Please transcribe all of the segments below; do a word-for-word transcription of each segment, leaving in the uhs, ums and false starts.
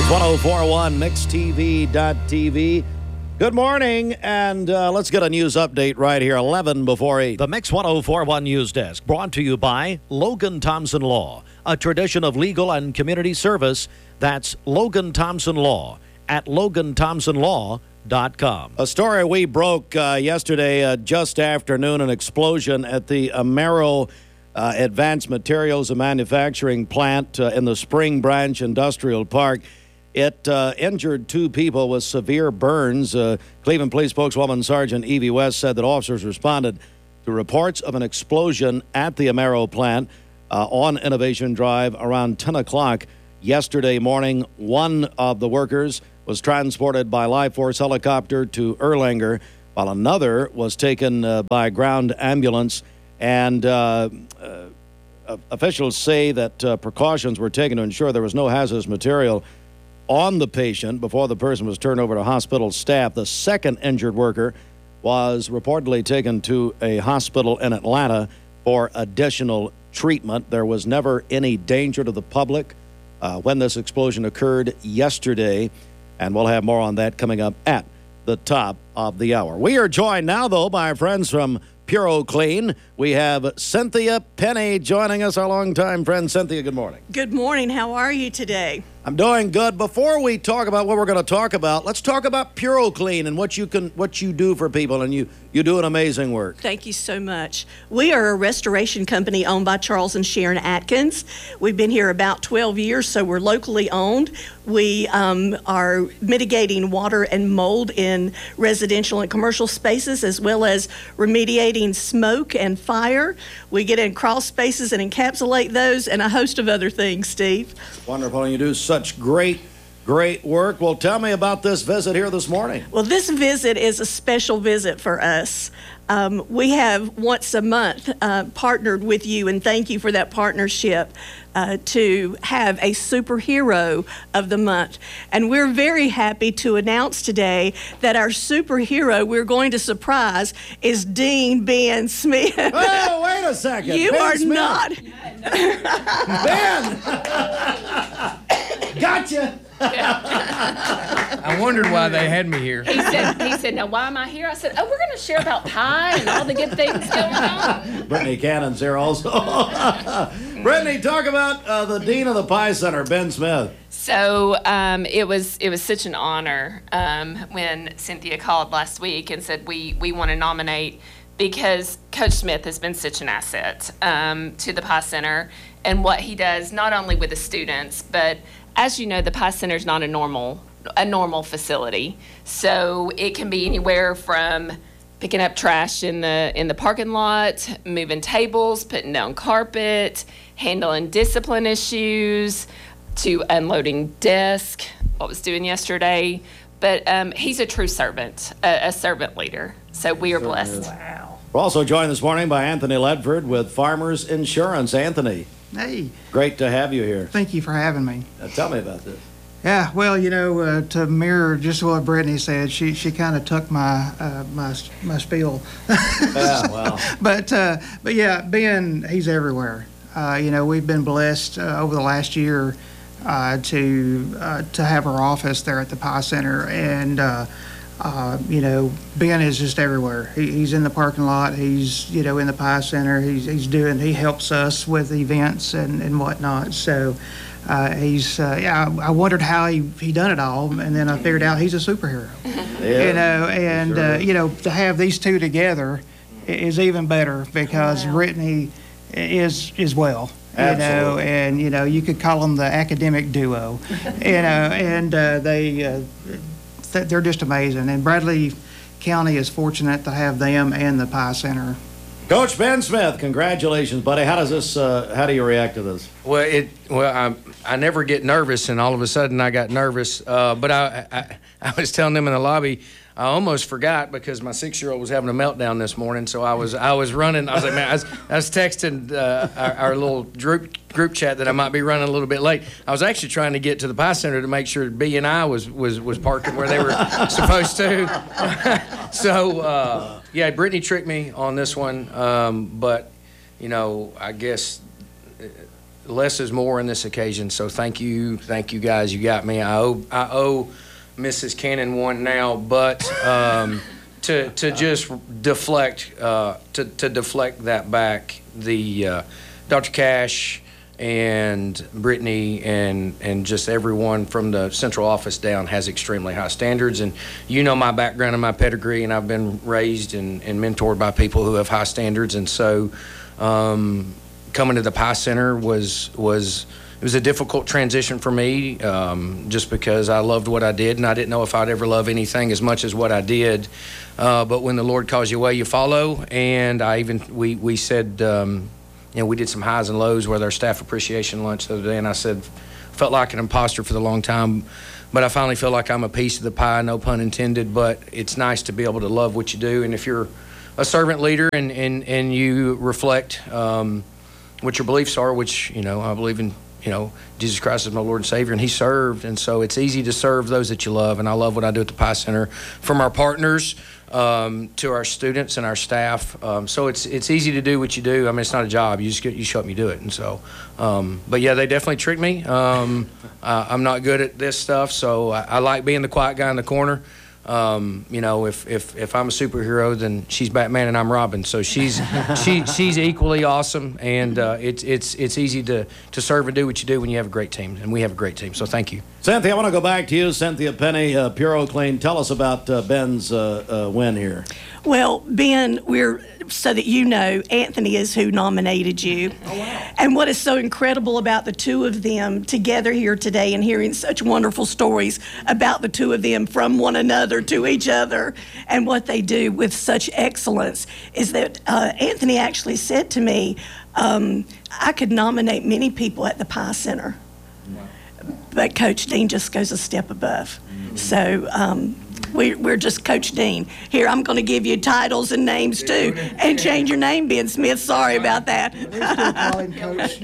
one oh four point one mix T V dot T V. Good morning, and uh, let's get a news update right here, eleven before eight. The Mix one oh four point one News Desk, brought to you by Logan Thompson Law, a tradition of legal and community service. That's Logan Thompson Law at logan thompson law dot com. A story we broke uh, yesterday uh, just after noon, an explosion at the Amero uh, Advanced Materials and Manufacturing plant uh, in the Spring Branch Industrial Park. It uh, injured two people with severe burns. Uh, Cleveland Police spokeswoman Sergeant Evie West said that officers responded to reports of an explosion at the Amero plant uh, on Innovation Drive around ten o'clock yesterday morning. One of the workers was transported by Life Force helicopter to Erlanger, while another was taken uh, by ground ambulance. And uh, uh, officials say that uh, precautions were taken to ensure there was no hazardous material on the patient before the person was turned over to hospital staff. The second injured worker was reportedly taken to a hospital in Atlanta for additional treatment. There was never any danger to the public uh, when this explosion occurred yesterday, and we'll have more on that coming up at the top of the hour. We are joined now, though, by our friends from Puro Clean. We have Cynthia Penny joining us, our longtime friend. Cynthia, good morning. Good morning. How are you today? I'm doing good. Before we talk about what we're going to talk about, let's talk about Puro Clean and what you can, what you do for people, and you you do an amazing work. Thank you so much. We are a restoration company owned by Charles and Sharon Atkins. We've been here about twelve years, so we're locally owned. We um, are mitigating water and mold in residential and commercial spaces, as well as remediating smoke and fire. We get in crawl spaces and encapsulate those, and a host of other things, Steve. Wonderful. And you do such great, great work. Well, tell me about this visit here this morning. Well, this visit is a special visit for us. Um, we have once a month uh, partnered with you, and thank you for that partnership, uh, to have a superhero of the month. And we're very happy to announce today that our superhero we're going to surprise is Dean Ben Smith. Oh, wait a second. You Ben are Smith. not. Ben! Gotcha! I wondered why they had me here. He said, he said, now why am I here? I said, oh, we're going to share about pie and all the good things going on. Brittany Cannon's here also. Brittany, talk about uh, the Dean of the Pie Center, Ben Smith. So um, it was it was such an honor um, when Cynthia called last week and said we, we want to nominate, because Coach Smith has been such an asset um, to the Pie Center and what he does, not only with the students, but as you know, the Pie Center is not a normal a normal facility. So it can be anywhere from picking up trash in the in the parking lot, moving tables, putting down carpet, handling discipline issues, to unloading desk, what was doing yesterday. But um, he's a true servant, a, a servant leader. So we are blessed. Wow. We're also joined this morning by Anthony Ledford with Farmers Insurance. Anthony, Hey, great to have you here. thank you for having me. Uh, tell me about this. Yeah, well, you know, uh, to mirror just what Brittany said, she she kind of took my uh, my my spiel. Yeah, well. But uh, but yeah, Ben, he's everywhere. Uh, you know, we've been blessed uh, over the last year uh, to uh, to have our office there at the Pie Center, and uh, uh, you know, Ben is just everywhere. He, he's in the parking lot. He's you know in the Pie Center. He's he's doing. He helps us with events and and whatnot. So. Uh, he's, uh, yeah, I, I wondered how he, he done it all, and then I figured out he's a superhero. Yeah, you know, and, sure uh, is. you know, to have these two together i- is even better because Wow. Brittany is, is well. You know, Absolutely. and, you know, you could call them the academic duo, you know, and uh, they, uh, th- they're just amazing. And Bradley County is fortunate to have them and the Pie Center. Coach Ben Smith, congratulations, buddy. How does this, uh, how do you react to this? Well, it well, I I never get nervous, and all of a sudden I got nervous. Uh, but I, I I was telling them in the lobby, I almost forgot because my six-year-old was having a meltdown this morning. So I was I was running. I was like, man, I was, I was texting uh, our, our little group group chat that I might be running a little bit late. I was actually trying to get to the Pie Center to make sure B and I was was was parking where they were supposed to. so. Uh, Yeah, Brittany tricked me on this one, um, but, you know, I guess less is more in this occasion. So thank you, thank you guys. You got me. I owe I owe Missus Cannon one now, but um, to to just deflect uh, to to deflect that back, the uh, Doctor Cash and Brittany and and just everyone from the central office down has extremely high standards. And you know my background and my pedigree, and I've been raised and, and mentored by people who have high standards. And so um, coming to the Pie Center was was it was a difficult transition for me, um, just because I loved what I did, and I didn't know if I'd ever love anything as much as what I did. Uh, but when the Lord calls you away, you follow. And I even we we said. Um, You know, we did some highs and lows with our staff appreciation lunch the other day, and I said, felt like an imposter for the long time, but I finally feel like I'm a piece of the pie, no pun intended, but it's nice to be able to love what you do. And if you're a servant leader and, and, and you reflect um, what your beliefs are, which, you know, I believe in, you know, Jesus Christ is my Lord and Savior, and he served, and so it's easy to serve those that you love, and I love what I do at the Pie Center. From our partners um, to our students and our staff, um, so it's it's easy to do what you do. I mean, it's not a job. You just get, you show up and you do it, and so, um, but yeah, they definitely trick me. Um, uh, I'm not good at this stuff, so I, I like being the quiet guy in the corner. Um, you know, if, if, if I'm a superhero, then she's Batman and I'm Robin. So she's she she's equally awesome, and uh, it's it's it's easy to, to serve and do what you do when you have a great team, and we have a great team. So thank you, Cynthia. I want to go back to you, Cynthia Penny, uh, Pure Clean. Tell us about uh, Ben's uh, uh, win here. Well, Ben, we're so that you know, Anthony is who nominated you. Oh, wow. And what is so incredible about the two of them together here today and hearing such wonderful stories about the two of them from one another to each other and what they do with such excellence is that uh, Anthony actually said to me, um, I could nominate many people at the Pie Center, wow. but Coach Dean just goes a step above. Mm-hmm. So, um, We, we're just Coach Dean. Here, I'm going to give you titles and names, too, and change your name, Ben Smith. Sorry about that. We still call him Coach.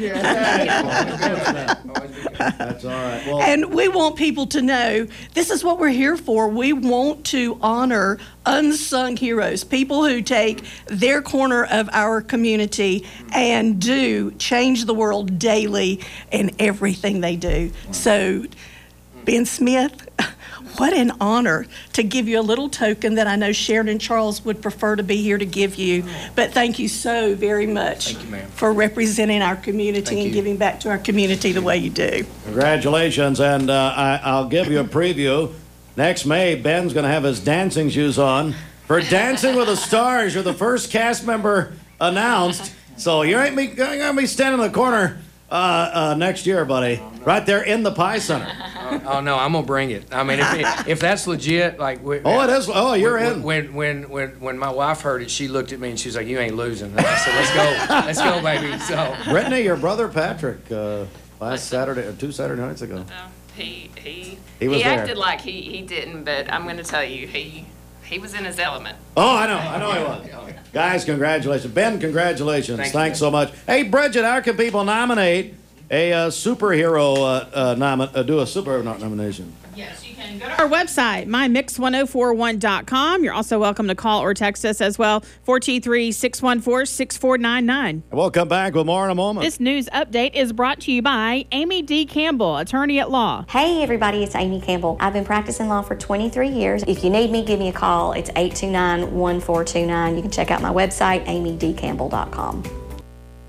Yeah. That's all right. Well, and we want people to know this is what we're here for. We want to honor unsung heroes, people who take their corner of our community and do change the world daily in everything they do. So, Ben Smith, what an honor to give you a little token that I know Sharon and Charles would prefer to be here to give you. But thank you so very much Thank you, ma'am. for representing our community Thank and you. giving back to our community the way you do. Congratulations, and uh, I, I'll give you a preview. Next May, Ben's going to have his dancing shoes on for Dancing with the Stars. You're the first cast member announced, so you ain't be, going to be standing in the corner uh, uh, next year, buddy. Right there in the Pie Center. Oh, oh no, I'm gonna bring it. I mean, if it, if that's legit, like. We, Oh, it is. Oh, you're when, in. When when when when my wife heard it, she looked at me and she was like, "You ain't losing." And I said, "Let's go, let's go, baby." So. Brittany, your brother Patrick, uh, last Saturday, or two Saturday nights ago. No, he he He was there. acted like he, he didn't, but I'm going to tell you, he he was in his element. Oh, I know. I know he was. Guys, congratulations. Ben, congratulations. Thank you, Thanks man. so much. Hey, Bridget, how can people nominate a uh, superhero, uh, uh, nomi- uh, do a superhero nomination? Yes, you can go to our website, my mix one oh four one dot com. You're also welcome to call or text us as well, four two three, six one four, six four nine nine. We'll come back with more in a moment. This news update is brought to you by Amy D. Campbell, attorney at law. Hey everybody, it's Amy Campbell. I've been practicing law for twenty-three years. If you need me, give me a call. It's eight two nine, one four two nine. You can check out my website, amy d campbell dot com.